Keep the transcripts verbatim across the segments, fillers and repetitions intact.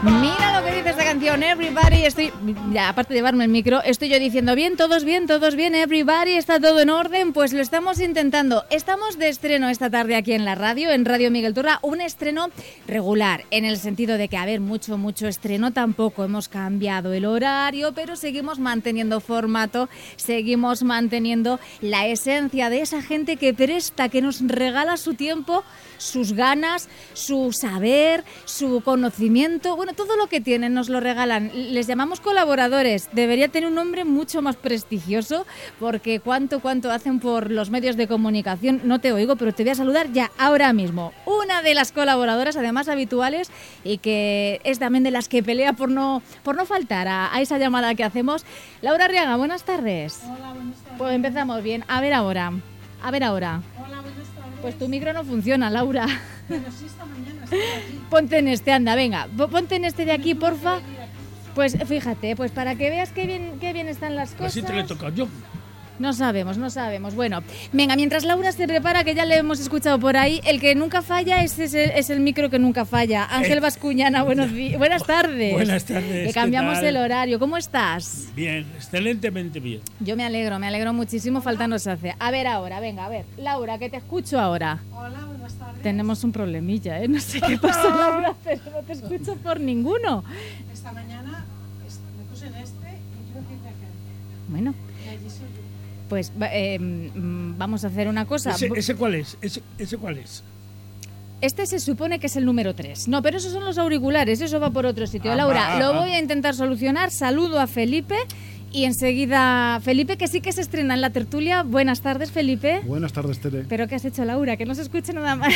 Mira lo que dice esta canción, Everybody. Estoy, ya, aparte de llevarme el micro, estoy yo diciendo bien, todos bien, todos bien, Everybody, está todo en orden. Pues lo estamos intentando. Estamos de estreno esta tarde aquí en la radio, en Radio Miguel Turra. Un estreno regular, en el sentido de que, a ver, mucho, mucho estreno tampoco. Hemos cambiado el horario, pero seguimos manteniendo formato, seguimos manteniendo la esencia de esa gente que presta, que nos regala su tiempo, sus ganas, su saber, su conocimiento. Bueno, todo lo que tienen nos lo regalan. Les llamamos colaboradores. Debería tener un nombre mucho más prestigioso, porque cuánto, cuánto hacen por los medios de comunicación. No te oigo, pero te voy a saludar ya, ahora mismo. Una de las colaboradoras, además habituales, y que es también de las que pelea por no, por no faltar a, a esa llamada que hacemos. Laura Arriaga, buenas tardes. Hola, buenas tardes. Pues empezamos bien. A ver ahora. A ver ahora. Hola, buenas tardes. Pues tu micro no funciona, Laura. Pero sí, esta mañana estoy aquí. Ponte en este, anda, venga. Ponte en este de aquí, porfa. Pues fíjate, pues para que veas qué bien, qué bien están las cosas. Así te le toca yo. No sabemos, no sabemos. Bueno, venga, mientras Laura se prepara, que ya le hemos escuchado por ahí, el que nunca falla es, es, el, es el micro que nunca falla. Ángel Eh. Vascuñana, buenos días. Buenas tardes. Buenas tardes. Que cambiamos ¿qué tal? el horario. ¿Cómo estás? Bien, excelentemente bien. Yo me alegro, me alegro muchísimo. Falta nos hace. A ver ahora, venga, a ver. Laura, que te escucho ahora. Hola, buenas tardes. Tenemos un problemilla, ¿eh? No sé qué pasa, Laura, pero no te escucho por ninguno. Esta mañana es- me puse en este y creo que te Bueno, y allí soy yo. pues va- eh, mm, vamos a hacer una cosa. ¿Ese, ese cuál es? ¿Ese, ese cuál es? Este se supone que es el número tres. No, pero esos son los auriculares, eso va por otro sitio. Ah, Laura, va, lo va. voy a intentar solucionar. Saludo a Felipe y enseguida... Felipe, que sí que se estrena en la tertulia. Buenas tardes, Felipe. Buenas tardes, Tere. ¿Pero qué has hecho, Laura? Que no se escuche nada más.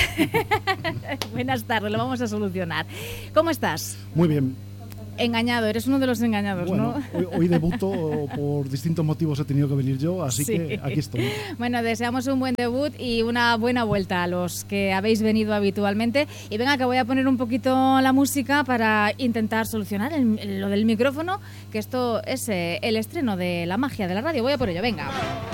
Buenas tardes, lo vamos a solucionar. ¿Cómo estás? Muy bien. Engañado, eres uno de los engañados, Bueno, ¿no? hoy, hoy debuto, por distintos motivos he tenido que venir yo, así Sí. que aquí estoy. Bueno, deseamos un buen debut y una buena vuelta a los que habéis venido habitualmente. Y venga, que voy a poner un poquito la música para intentar solucionar el- lo del micrófono, que esto es eh, el estreno de la magia de la radio. Voy a por ello, venga.